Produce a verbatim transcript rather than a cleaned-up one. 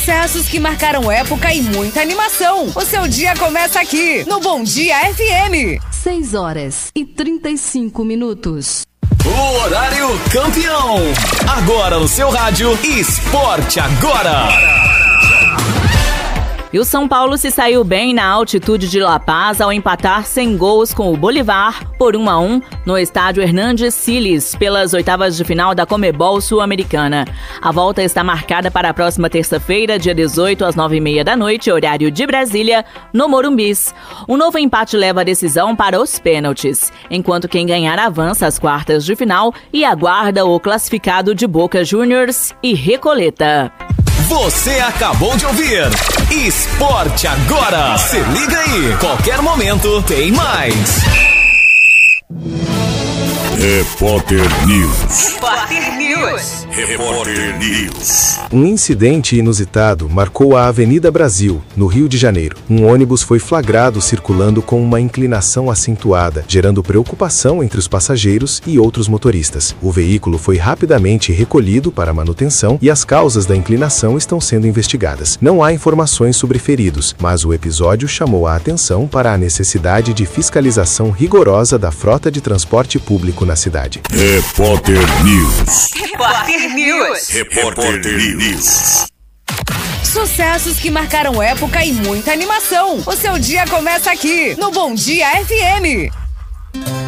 Sucessos que marcaram época e muita animação. O seu dia começa aqui, no Bom Dia F M. seis horas e trinta e cinco minutos. O horário campeão. Agora no seu rádio, Esporte Agora. E o São Paulo se saiu bem na altitude de La Paz ao empatar sem gols com o Bolívar por um a um no estádio Hernández Siles pelas oitavas de final da Conmebol Sul-Americana. A volta está marcada para a próxima terça-feira, dia dezoito, às nove e meia da noite, horário de Brasília, no Morumbis. Um novo empate leva a decisão para os pênaltis, enquanto quem ganhar avança às quartas de final e aguarda o classificado de Boca Juniors e Recoleta. Você acabou de ouvir Esporte Agora. Se liga aí, qualquer momento tem mais. Repórter News. Repórter News. Repórter News. Um incidente inusitado marcou a Avenida Brasil, no Rio de Janeiro. Um ônibus foi flagrado circulando com uma inclinação acentuada, gerando preocupação entre os passageiros e outros motoristas. O veículo foi rapidamente recolhido para manutenção e as causas da inclinação estão sendo investigadas. Não há informações sobre feridos, mas o episódio chamou a atenção para a necessidade de fiscalização rigorosa da frota de transporte público na cidade. Repórter News. Repórter News. Repórter News. Sucessos que marcaram época e muita animação. O seu dia começa aqui, no Bom Dia F M.